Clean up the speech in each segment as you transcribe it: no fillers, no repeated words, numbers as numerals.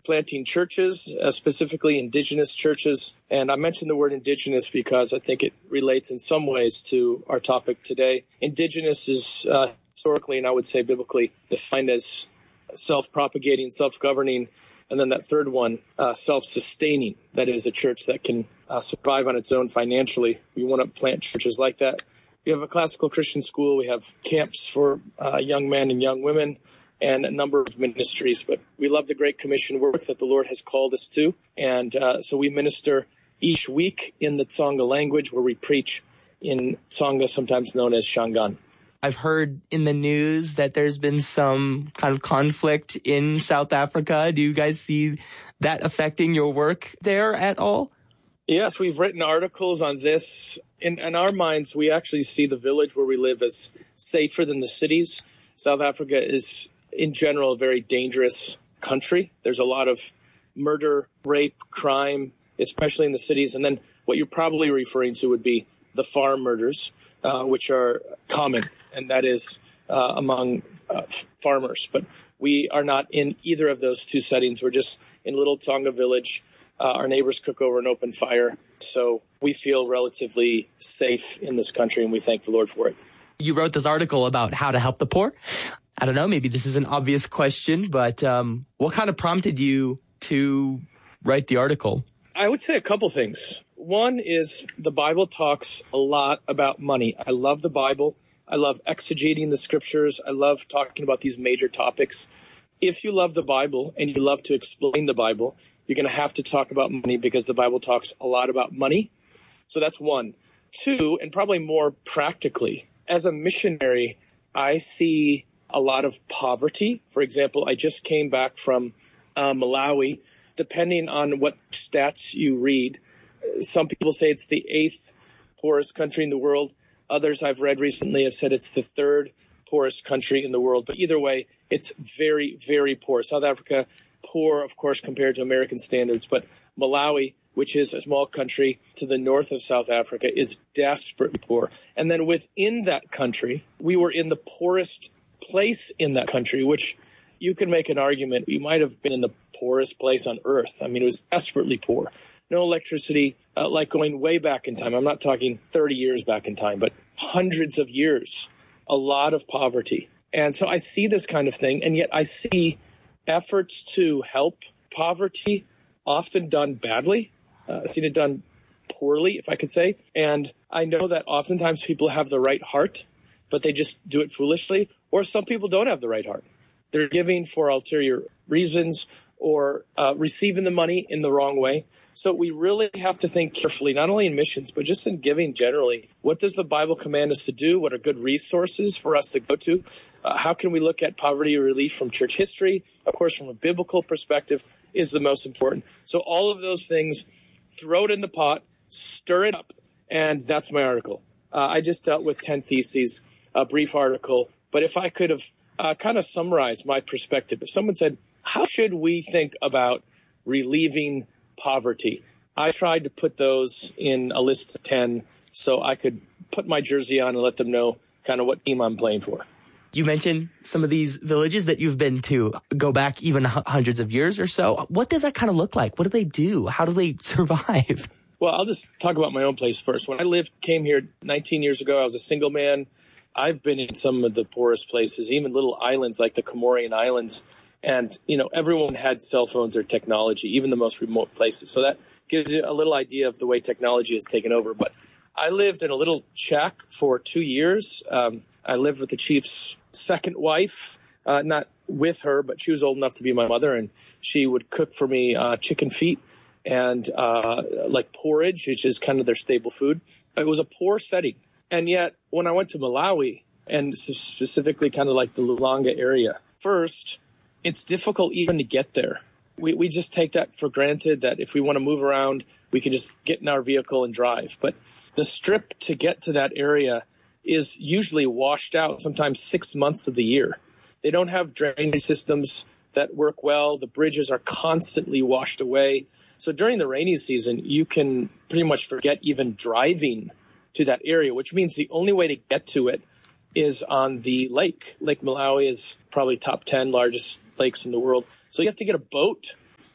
planting churches, specifically indigenous churches. And I mentioned the word indigenous because I think it relates in some ways to our topic today. Indigenous is historically, and I would say biblically, defined as self-propagating, self-governing, and then that third one, self-sustaining. That is a church that can survive on its own financially. We want to plant churches like that. We have a classical Christian school. We have camps for young men and young women and a number of ministries. But we love the Great Commission work that the Lord has called us to. And so we minister each week in the Tsonga language, where we preach in Tsonga, sometimes known as Shangaan. I've heard in the news that there's been some kind of conflict in South Africa. Do you guys see that affecting your work there at all? Yes, we've written articles on this. In our minds, we actually see the village where we live as safer than the cities. South Africa is, in general, a very dangerous country. There's a lot of murder, rape, crime, especially in the cities. And then what you're probably referring to would be the farm murders, which are common, and that is among farmers. But we are not in either of those two settings. We're just in Little Tsonga village. Our neighbors cook over an open fire. So we feel relatively safe in this country, and we thank the Lord for it. You wrote this article about how to help the poor. I don't know, maybe this is an obvious question, but what kind of prompted you to write the article? I would say a couple things. One is the Bible talks a lot about money. I love the Bible. I love exegeting the scriptures. I love talking about these major topics. If you love the Bible and you love to explain the Bible, you're going to have to talk about money because the Bible talks a lot about money. So that's one. Two, and probably more practically, as a missionary, I see a lot of poverty. For example, I just came back from Malawi. Depending on what stats you read, some people say it's the 8th poorest country in the world. Others I've read recently have said it's the 3rd poorest country in the world. But either way, it's very, very poor. South Africa, poor, of course, compared to American standards. But Malawi, which is a small country to the north of South Africa, is desperately poor. And then within that country, we were in the poorest place in that country, which you can make an argument. We might have been in the poorest place on earth. I mean, it was desperately poor. No electricity, like going way back in time. I'm not talking 30 years back in time, but hundreds of years, a lot of poverty. And so I see this kind of thing, and yet I see efforts to help poverty often done badly. I've seen it done poorly, if I could say. And I know that oftentimes people have the right heart, but they just do it foolishly. Or some people don't have the right heart. They're giving for ulterior reasons or receiving the money in the wrong way. So we really have to think carefully, not only in missions, but just in giving generally. What does the Bible command us to do? What are good resources for us to go to? How can we look at poverty relief from church history? Of course, from a biblical perspective is the most important. So all of those things, throw it in the pot, stir it up, and that's my article. I just dealt with 10 Theses, a brief article. But if I could have kind of summarized my perspective, if someone said, how should we think about relieving poverty? I tried to put those in a list of 10 so I could put my jersey on and let them know kind of what team I'm playing for. You mentioned some of these villages that you've been to go back even hundreds of years or so. What does that kind of look like? What do they do? How do they survive? Well, I'll just talk about my own place first. When I came here 19 years ago, I was a single man. I've been in some of the poorest places, even little islands like the Comorian Islands. And, everyone had cell phones or technology, even the most remote places. So that gives you a little idea of the way technology has taken over. But I lived in a little shack for 2 years. I lived with the chief's second wife, not with her, but she was old enough to be my mother. And she would cook for me chicken feet and like porridge, which is kind of their staple food. It was a poor setting. And yet when I went to Malawi, and specifically kind of like the Lulanga area, first, it's difficult even to get there. We just take that for granted that if we want to move around, we can just get in our vehicle and drive. But the strip to get to that area is usually washed out sometimes 6 months of the year. They don't have drainage systems that work well. The bridges are constantly washed away. So during the rainy season, you can pretty much forget even driving to that area, which means the only way to get to it is on the lake. Lake Malawi is probably top 10 largest lakes in the world. So you have to get a boat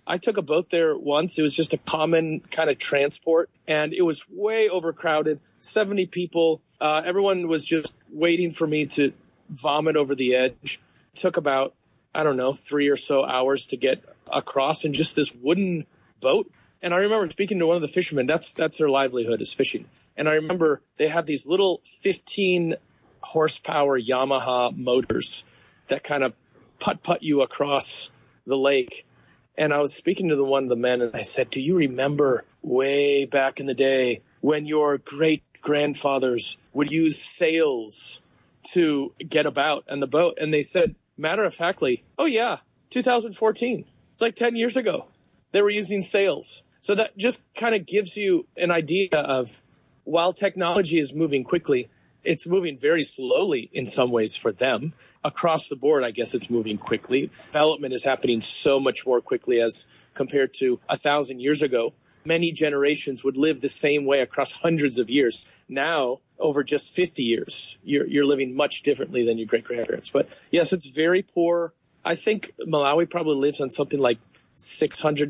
I took a boat there once. It was just a common kind of transport, and it was way overcrowded, 70 people. Everyone was just waiting for me to vomit over the edge. It took about, 3 or so hours to get across in just this wooden boat. And I remember speaking to one of the fishermen. That's their livelihood, is fishing. And I remember they have these little 15 horsepower Yamaha motors that kind of putt you across the lake. And I was speaking to one of the men, and I said, do you remember way back in the day when your great-grandfathers would use sails to get about on the boat? And they said, matter-of-factly, oh, yeah, 2014. It's like 10 years ago. They were using sails. So that just kind of gives you an idea of, while technology is moving quickly, it's moving very slowly in some ways for them. Across the board, I guess it's moving quickly. Development is happening so much more quickly as compared to 1,000 years ago. Many generations would live the same way across hundreds of years. Now, over just 50 years, you're living much differently than your great-grandparents. But yes, it's very poor. I think Malawi probably lives on something like $600,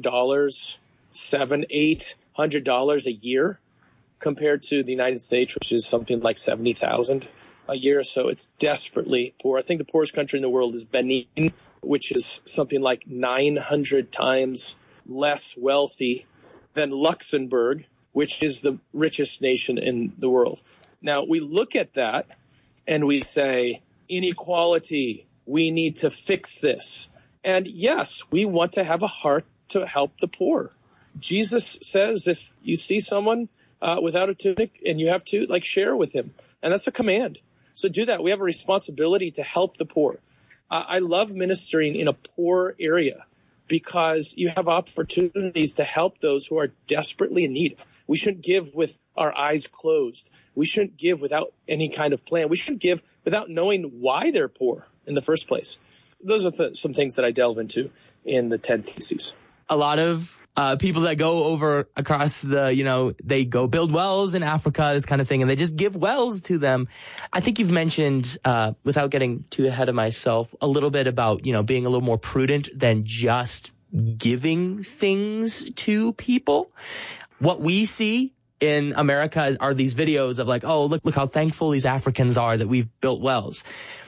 $800 a year, compared to the United States, which is something like 70,000 a year. So it's desperately poor. I think the poorest country in the world is Benin, which is something like 900 times less wealthy than Luxembourg, which is the richest nation in the world. Now, we look at that and we say, inequality, we need to fix this. And yes, we want to have a heart to help the poor. Jesus says if you see someone without a tunic and you have to, share with him. And that's a command. So do that. We have a responsibility to help the poor. I love ministering in a poor area because you have opportunities to help those who are desperately in need. We shouldn't give with our eyes closed. We shouldn't give without any kind of plan. We shouldn't give without knowing why they're poor in the first place. Those are some things that I delve into in the 10 Theses. A lot of people that go over across they go build wells in Africa, this kind of thing, and they just give wells to them. I think you've mentioned, without getting too ahead of myself, a little bit about, being a little more prudent than just giving things to people. What we see in America are these videos of look how thankful these Africans are that we've built wells.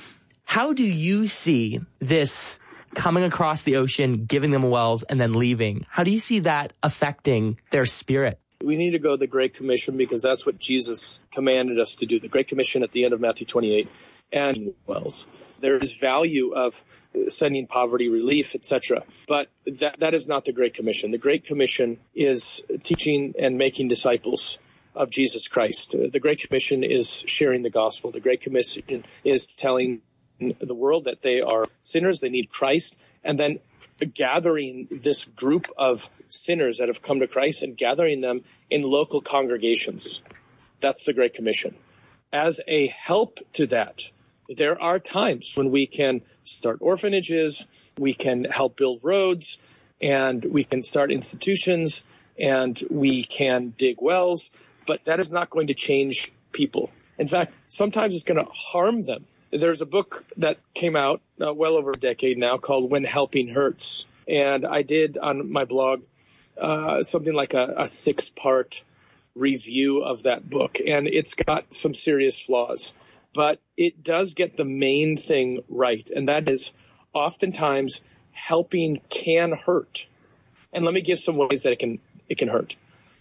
How do you see this coming across the ocean, giving them wells, and then leaving? How do you see that affecting their spirit? We need to go to the Great Commission because that's what Jesus commanded us to do. The Great Commission at the end of Matthew 28 and wells. There is value of sending poverty relief, etc. But that is not the Great Commission. The Great Commission is teaching and making disciples of Jesus Christ. The Great Commission is sharing the gospel. The Great Commission is telling the world that they are sinners, they need Christ, and then gathering this group of sinners that have come to Christ and gathering them in local congregations. That's the Great Commission. As a help to that, there are times when we can start orphanages, we can help build roads, and we can start institutions, and we can dig wells, but that is not going to change people. In fact, sometimes it's going to harm them. There's a book that came out well over a decade now called When Helping Hurts. And I did on my blog something like a 6-part review of that book. And it's got some serious flaws. But it does get the main thing right. And that is oftentimes helping can hurt. And let me give some ways that it can hurt.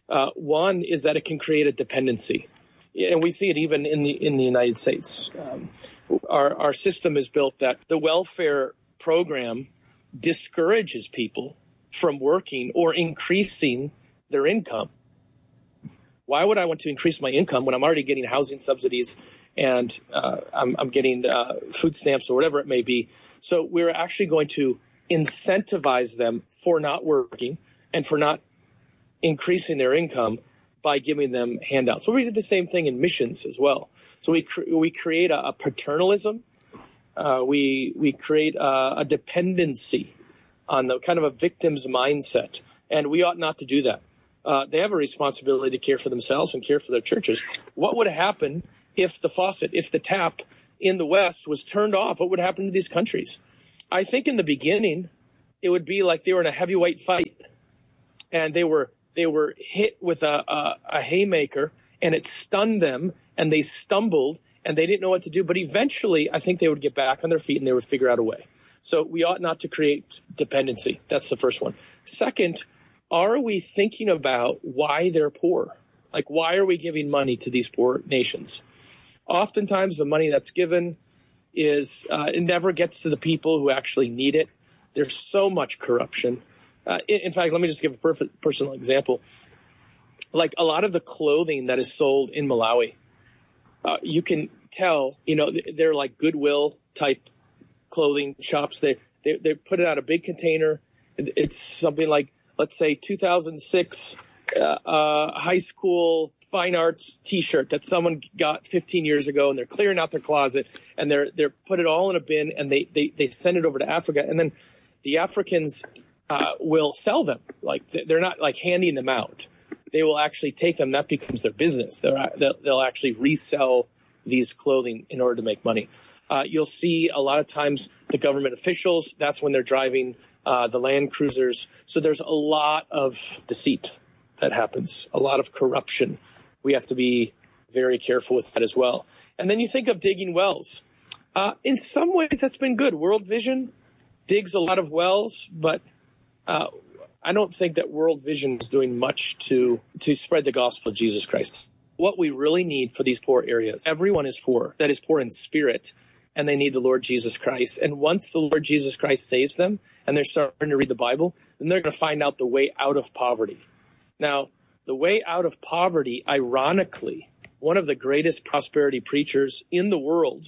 One is that it can create a dependency. And we see it even in the United States. Our system is built that the welfare program discourages people from working or increasing their income. Why would I want to increase my income when I'm already getting housing subsidies and I'm getting food stamps or whatever it may be? So we're actually going to incentivize them for not working and for not increasing their income by giving them handouts. So we did the same thing in missions as well. So we create a paternalism. We create a dependency on the kind of a victim's mindset. And we ought not to do that. They have a responsibility to care for themselves and care for their churches. What would happen if the tap in the West was turned off? What would happen to these countries? I think in the beginning, it would be like they were in a heavyweight fight, and they were hit with a haymaker, and it stunned them, and they stumbled, and they didn't know what to do. But eventually, I think they would get back on their feet, and they would figure out a way. So we ought not to create dependency. That's the first one. Second, are we thinking about why they're poor? Like, why are we giving money to these poor nations? Oftentimes, the money that's given it never gets to the people who actually need it. There's so much corruption. In fact, let me just give a personal example. Like, a lot of the clothing that is sold in Malawi, you can tell, they're like Goodwill type clothing shops. They put it out a big container. It's something like, let's say, 2006 high school fine arts T-shirt that someone got 15 years ago, and they're clearing out their closet, and they're put it all in a bin, and they send it over to Africa, and then the Africans will sell them. Like, they're not like handing them out. They will actually take them. That becomes their business. They'll actually resell these clothing in order to make money. You'll see a lot of times the government officials, that's when they're driving the Land Cruisers. So there's a lot of deceit that happens, a lot of corruption. We have to be very careful with that as well. And then you think of digging wells. In some ways, that's been good. World Vision digs a lot of wells, but I don't think that World Vision is doing much to spread the gospel of Jesus Christ. What we really need for these poor areas, everyone is poor, that is poor in spirit, and they need the Lord Jesus Christ. And once the Lord Jesus Christ saves them and they're starting to read the Bible, then they're going to find out the way out of poverty. Now, the way out of poverty, ironically, one of the greatest prosperity preachers in the world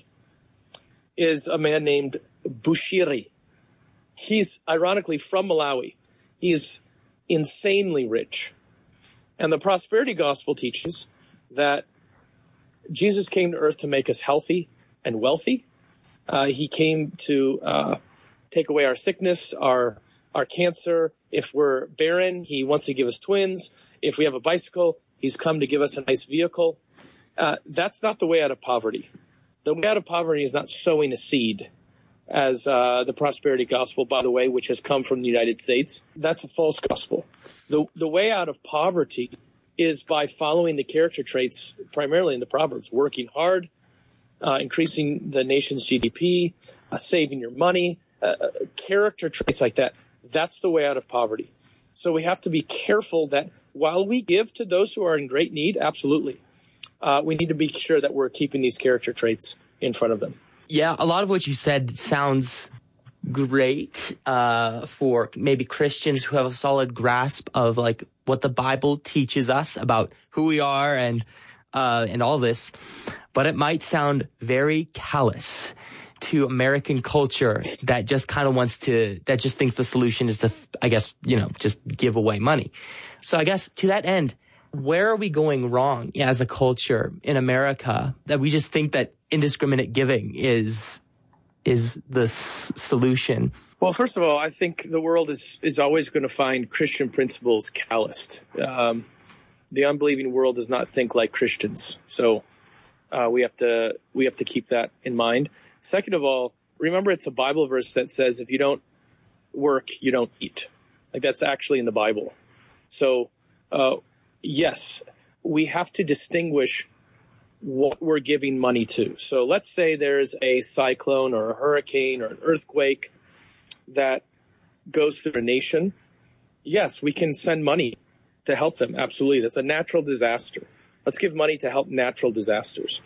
is a man named Bushiri. He's ironically from Malawi. He is insanely rich. And the prosperity gospel teaches that Jesus came to earth to make us healthy and wealthy. He came to take away our sickness, our cancer. If we're barren, he wants to give us twins. If we have a bicycle, he's come to give us a nice vehicle. That's not the way out of poverty. The way out of poverty is not sowing a seed, as the prosperity gospel, by the way, which has come from the United States. That's a false gospel. The way out of poverty is by following the character traits, primarily in the Proverbs, working hard, increasing the nation's GDP, saving your money, character traits like that. That's the way out of poverty. So we have to be careful that while we give to those who are in great need, absolutely, we need to be sure that we're keeping these character traits in front of them. Yeah, a lot of what you said sounds great for maybe Christians who have a solid grasp of like what the Bible teaches us about who we are and all this, but it might sound very callous to American culture that just kind of that just thinks the solution is to, just give away money. So I guess to that end, where are we going wrong as a culture in America that we just think that indiscriminate giving is the solution? Well, first of all, I think the world is always going to find Christian principles calloused. The unbelieving world does not think like Christians. So we have to keep that in mind. Second of all, remember it's a Bible verse that says if you don't work, you don't eat. Like, that's actually in the Bible. So yes, we have to distinguish what we're giving money to. So let's say there's a cyclone or a hurricane or an earthquake that goes through a nation. Yes, we can send money to help them. Absolutely. That's a natural disaster. Let's give money to help natural disasters.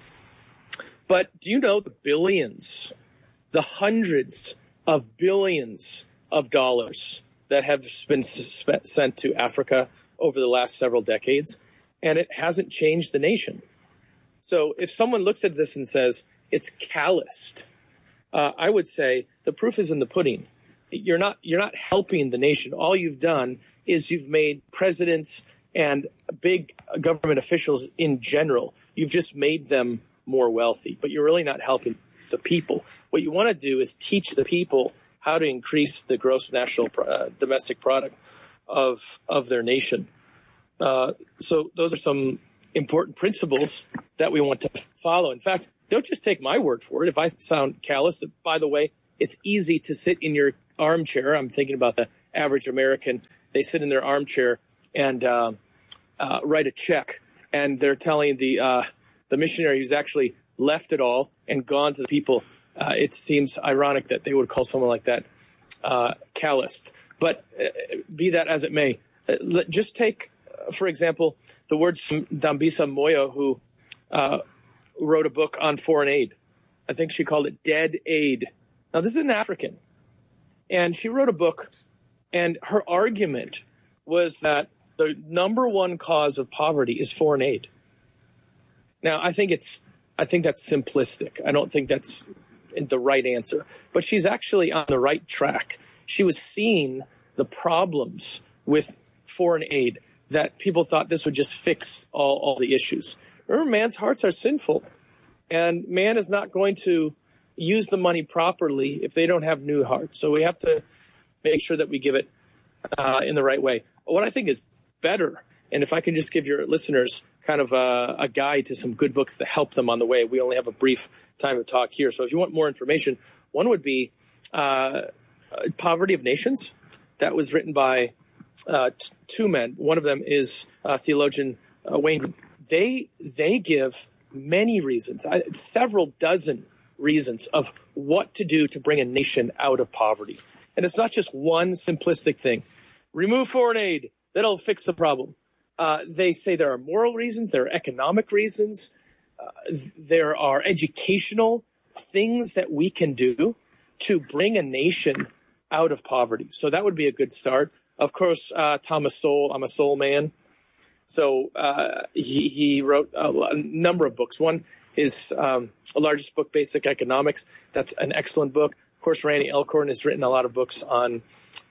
But do you know the billions, the hundreds of billions of dollars that have been sent to Africa over the last several decades, and it hasn't changed the nation? So if someone looks at this and says it's calloused, I would say the proof is in the pudding. You're not helping the nation. All you've done is you've made presidents and big government officials in general, you've just made them more wealthy, but you're really not helping the people. What you want to do is teach the people how to increase the gross national domestic product of their nation. So those are some important principles that we want to follow. In fact, don't just take my word for it. If I sound callous, by the way, it's easy to sit in your armchair. I'm thinking about the average American. They sit in their armchair and write a check, and they're telling the missionary who's actually left it all and gone to the people. It seems ironic that they would call someone like that calloused. But be that as it may, just take, for example, the words from Dambisa Moyo, who wrote a book on foreign aid. I think she called it Dead Aid. Now, this is an African. And she wrote a book, and her argument was that the number one cause of poverty is foreign aid. Now, I think that's simplistic. I don't think that's the right answer. But she's actually on the right track. She was seeing the problems with foreign aid, that people thought this would just fix all the issues. Remember, man's hearts are sinful, and man is not going to use the money properly if they don't have new hearts. So we have to make sure that we give it in the right way. What I think is better, and if I can just give your listeners kind of a guide to some good books to help them on the way. We only have a brief time to talk here. So if you want more information, one would be Poverty of Nations. That was written by two men. One of them is theologian Wayne. They give many reasons, several dozen reasons of what to do to bring a nation out of poverty. And it's not just one simplistic thing. Remove foreign aid. That'll fix the problem. They say there are moral reasons. There are economic reasons. There are educational things that we can do to bring a nation out of poverty. So that would be a good start. Of course, Thomas Sowell, I'm a Sowell man. So he wrote a number of books. One is the largest book, Basic Economics. That's an excellent book. Of course, Randy Alcorn has written a lot of books on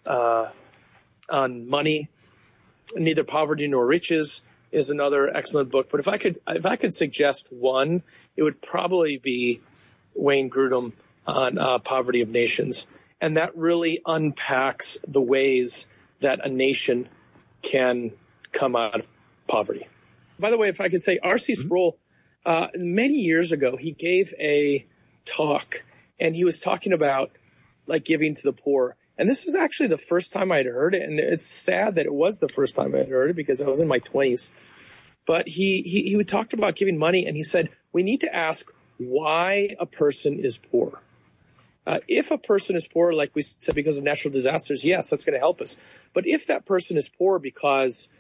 money. Neither Poverty Nor Riches is another excellent book. But if I could suggest one, it would probably be Wayne Grudem on Poverty of Nations. And that really unpacks the ways that a nation can come out of poverty. By the way, if I could say, R.C. Sproul, many years ago, he gave a talk, and he was talking about like giving to the poor. And this was actually the first time I had heard it. And it's sad that it was the first time I had heard it because I was in my 20s. But he talked about giving money, and he said, we need to ask why a person is poor. If a person is poor, like we said, because of natural disasters, yes, that's going to help us. But if that person is poor because,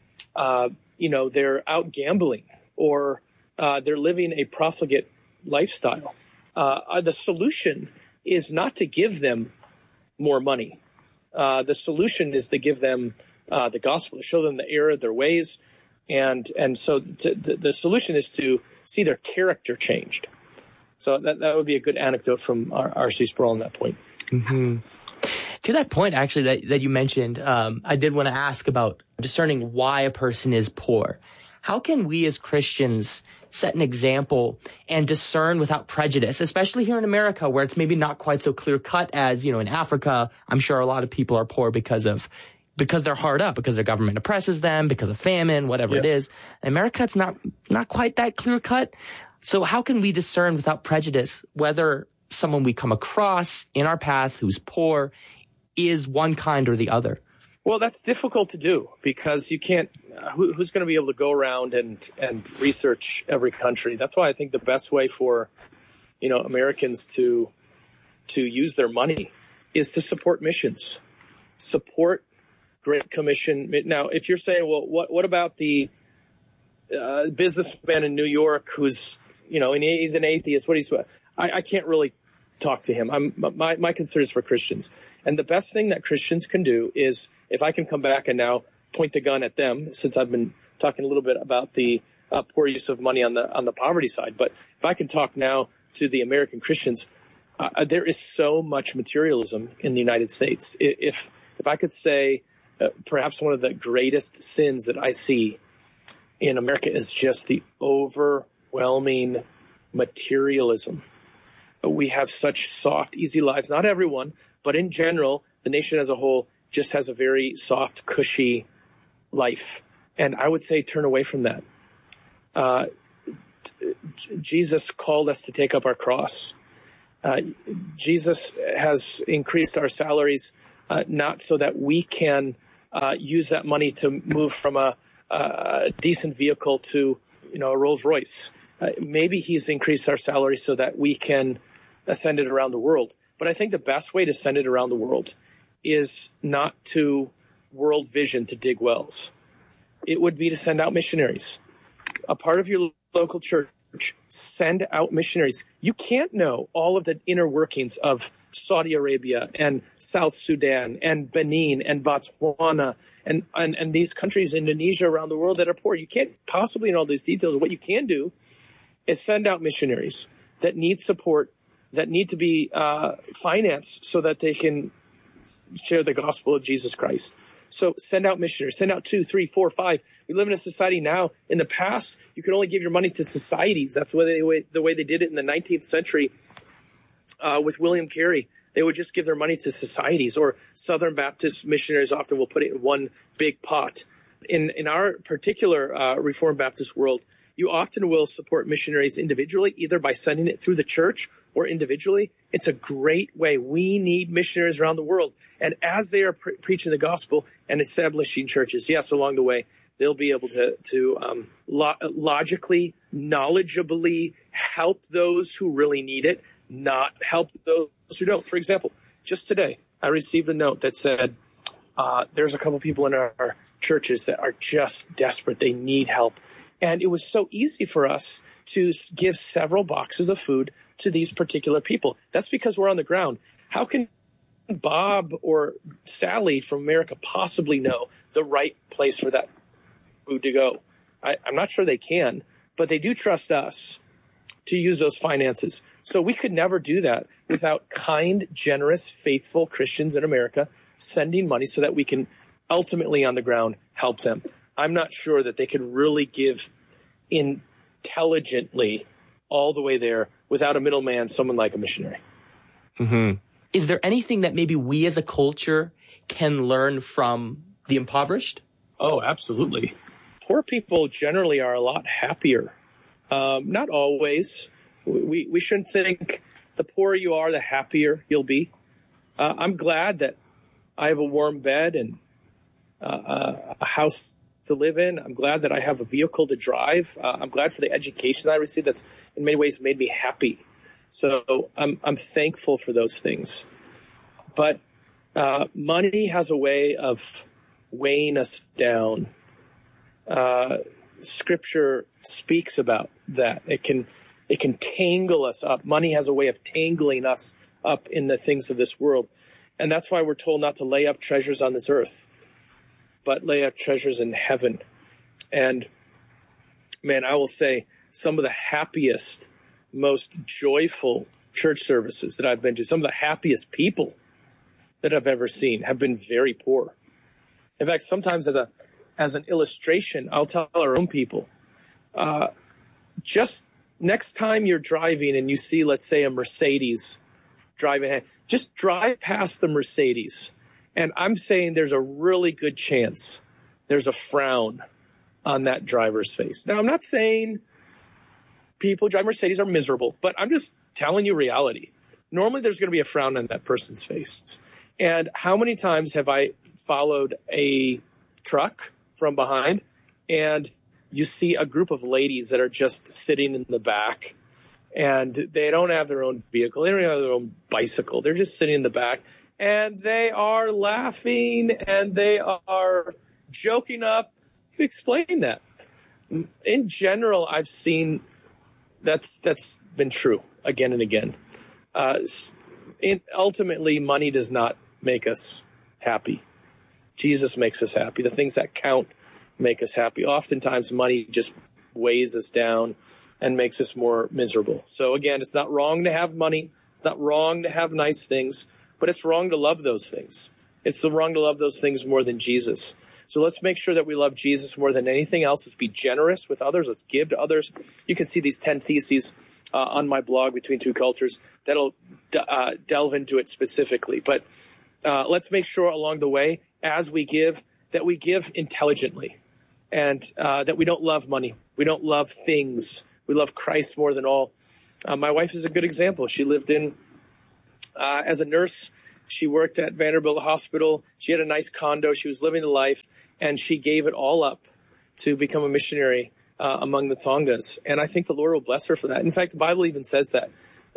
they're out gambling or they're living a profligate lifestyle, the solution is not to give them more money. The solution is to give them the gospel, to show them the error of their ways. And so the solution is to see their character changed. So that would be a good anecdote from R.C. Sproul on that point. Mm-hmm. To that point, actually, that you mentioned, I did want to ask about discerning why a person is poor. How can we as Christians set an example and discern without prejudice, especially here in America, where it's maybe not quite so clear cut as, in Africa? I'm sure a lot of people are poor because they're hard up, because their government oppresses them, because of famine, whatever it is. In America, it's not quite that clear cut. So how can we discern without prejudice whether someone we come across in our path who's poor is one kind or the other? Well, that's difficult to do because you can't. Who's going to be able to go around and research every country? That's why I think the best way for Americans to use their money is to support missions, support Great Commission. Now, if you're saying, well, what about the businessman in New York who's and he's an atheist? I can't really talk to him. My concern is for Christians. And the best thing that Christians can do is, if I can come back and now point the gun at them, since I've been talking a little bit about the poor use of money on the poverty side, but if I can talk now to the American Christians, there is so much materialism in the United States. If I could say perhaps one of the greatest sins that I see in America is just the overwhelming materialism. We have such soft, easy lives. Not everyone, but in general, the nation as a whole just has a very soft, cushy life. And I would say turn away from that. Jesus called us to take up our cross. Jesus has increased our salaries not so that we can use that money to move from a decent vehicle to a Rolls Royce. Maybe he's increased our salary so that we can send it around the world. But I think the best way to send it around the world is not to World Vision to dig wells. It would be to send out missionaries. A part of your local church, send out missionaries. You can't know all of the inner workings of Saudi Arabia and South Sudan and Benin and Botswana and these countries, Indonesia, around the world that are poor. You can't possibly know all these details. What you can do is send out missionaries that need support, that need to be financed so that they can share the gospel of Jesus Christ. So send out missionaries, send out 2, 3, 4, 5. We live in a society now. In the past, you could only give your money to societies. That's the way they did it in the 19th century with William Carey. They would just give their money to societies, or Southern Baptist missionaries often will put it in one big pot. In our particular Reformed Baptist world, you often will support missionaries individually, either by sending it through the church or individually. It's a great way. We need missionaries around the world. And as they are preaching the gospel and establishing churches, yes, along the way, they'll be able to logically, knowledgeably help those who really need it, not help those who don't. For example, just today, I received a note that said, there's a couple people in our churches that are just desperate. They need help. And it was so easy for us to give several boxes of food to these particular people. That's because we're on the ground. How can Bob or Sally from America possibly know the right place for that food to go? I'm not sure they can, but they do trust us to use those finances. So we could never do that without kind, generous, faithful Christians in America sending money so that we can ultimately on the ground help them. I'm not sure that they could really give intelligently all the way there without a middleman, someone like a missionary. Mm-hmm. Is there anything that maybe we as a culture can learn from the impoverished? Oh, absolutely. Poor people generally are a lot happier. Not always. We shouldn't think the poorer you are, the happier you'll be. I'm glad that I have a warm bed and a house to live in. I'm glad that I have a vehicle to drive. I'm glad for the education that I received. That's in many ways made me happy. So I'm thankful for those things. But money has a way of weighing us down. Scripture speaks about that. It can tangle us up. Money has a way of tangling us up in the things of this world. And that's why we're told not to lay up treasures on this earth, but lay up treasures in heaven. And man, I will say some of the happiest, most joyful church services that I've been to, some of the happiest people that I've ever seen have been very poor. In fact, sometimes as an illustration, I'll tell our own people, just next time you're driving and you see, let's say, a Mercedes driving, just drive past the Mercedes. And I'm saying there's a really good chance there's a frown on that driver's face. Now, I'm not saying people who drive Mercedes are miserable, but I'm just telling you reality. Normally, there's going to be a frown on that person's face. And how many times have I followed a truck from behind and you see a group of ladies that are just sitting in the back and they don't have their own vehicle. They don't have their own bicycle. They're just sitting in the back and they are laughing and they are joking up. Explain that. In general, I've seen that's been true again and again. Ultimately, money does not make us happy. Jesus makes us happy. The things that count make us happy. Oftentimes, money just weighs us down and makes us more miserable. So again, it's not wrong to have money. It's not wrong to have nice things, but it's wrong to love those things. It's wrong to love those things more than Jesus. So let's make sure that we love Jesus more than anything else. Let's be generous with others. Let's give to others. You can see these 10 theses on my blog, Between Two Cultures, that'll delve into it specifically. But let's make sure along the way, as we give, that we give intelligently and that we don't love money. We don't love things. We love Christ more than all. My wife is a good example. She lived in As a nurse, she worked at Vanderbilt Hospital. She had a nice condo. She was living the life, and she gave it all up to become a missionary among the Tongas. And I think the Lord will bless her for that. In fact, the Bible even says that.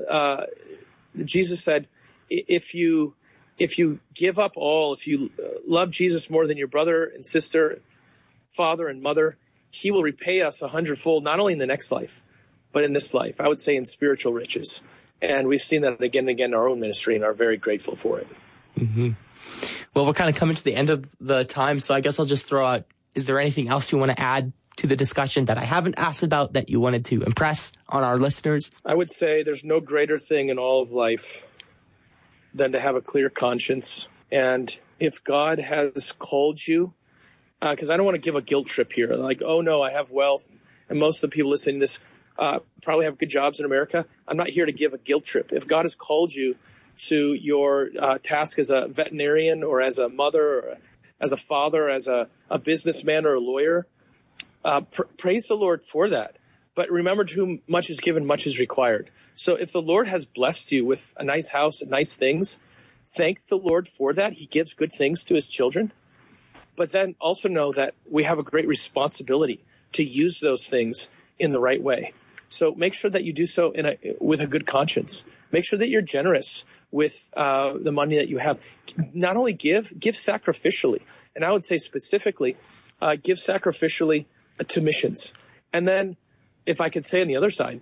Jesus said, if you give up all, if you love Jesus more than your brother and sister, father and mother, he will repay us 100-fold, not only in the next life, but in this life. I would say in spiritual riches. And we've seen that again and again in our own ministry and are very grateful for it. Mm-hmm. Well, we're kind of coming to the end of the time, so I guess I'll just throw out, is there anything else you want to add to the discussion that I haven't asked about that you wanted to impress on our listeners? I would say there's no greater thing in all of life than to have a clear conscience. And if God has called you, because I don't want to give a guilt trip here, like, oh no, I have wealth, and most of the people listening to this probably have good jobs in America. I'm not here to give a guilt trip. If God has called you to your task as a veterinarian or as a mother or as a father, as a businessman or a lawyer, praise the Lord for that. But remember, to whom much is given, much is required. So if the Lord has blessed you with a nice house and nice things, thank the Lord for that. He gives good things to his children. But then also know that we have a great responsibility to use those things in the right way. So make sure that you do so with a good conscience. Make sure that you're generous with the money that you have. Not only give sacrificially. And I would say specifically, give sacrificially to missions. And then, if I could say on the other side,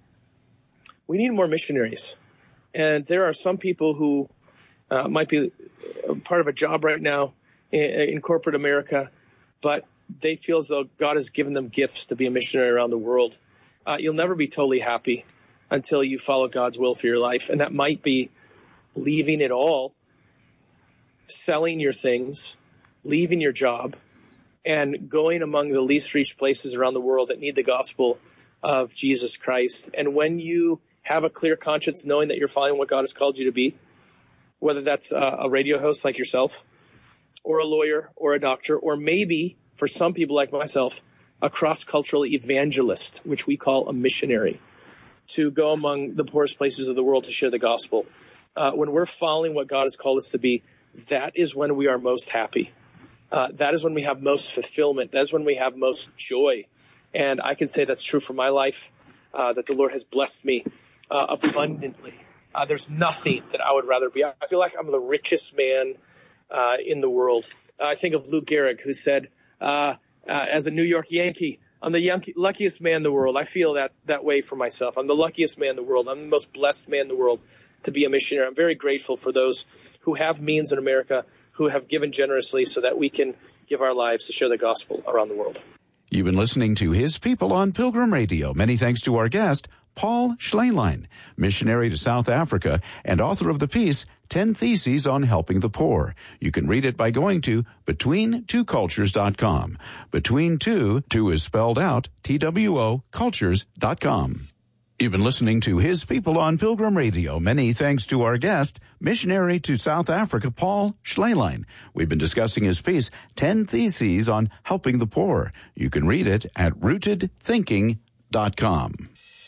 we need more missionaries. And there are some people who might be part of a job right now in corporate America, but they feel as though God has given them gifts to be a missionary around the world. You'll never be totally happy until you follow God's will for your life. And that might be leaving it all, selling your things, leaving your job, and going among the least reached places around the world that need the gospel of Jesus Christ. And when you have a clear conscience, knowing that you're following what God has called you to be, whether that's a radio host like yourself, or a lawyer, or a doctor, or maybe, for some people like myself, a cross-cultural evangelist, which we call a missionary, to go among the poorest places of the world to share the gospel. When we're following what God has called us to be, that is when we are most happy. That is when we have most fulfillment. That is when we have most joy. And I can say that's true for my life, that the Lord has blessed me abundantly. There's nothing that I would rather be. I feel like I'm the richest man in the world. I think of Lou Gehrig, who said, as a New York Yankee, I'm the luckiest man in the world. I feel that way for myself. I'm the luckiest man in the world. I'm the most blessed man in the world to be a missionary. I'm very grateful for those who have means in America, who have given generously so that we can give our lives to share the gospel around the world. You've been listening to His People on Pilgrim Radio. Many thanks to our guest, Paul Schleylein, missionary to South Africa and author of the piece, 10 Theses on Helping the Poor. You can read it by going to BetweenTwoCultures.com. Between two is spelled out, TWO, cultures.com. You've been listening to His People on Pilgrim Radio. Many thanks to our guest, missionary to South Africa, Paul Schleylein. We've been discussing his piece, 10 Theses on Helping the Poor. You can read it at rootedthinking.com.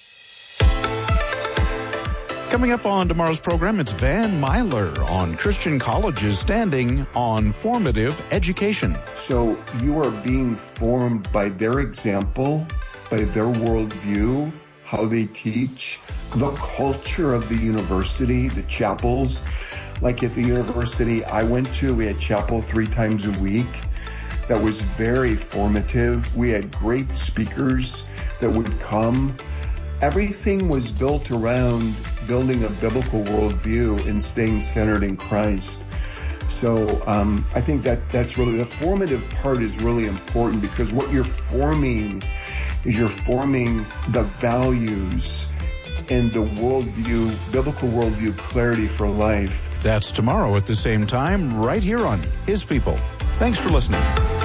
Coming up on tomorrow's program, it's Van Myler on Christian colleges standing on formative education. So you are being formed by their example, by their worldview, how they teach, the culture of the university, the chapels. Like at the university I went to, we had chapel 3 times a week. That was very formative. We had great speakers that would come. Everything was built around building a biblical worldview and staying centered in Christ. So I think that's really, the formative part is really important, because what you're forming is you're forming the values and the worldview, biblical worldview clarity for life. That's tomorrow at the same time, right here on His People. Thanks for listening.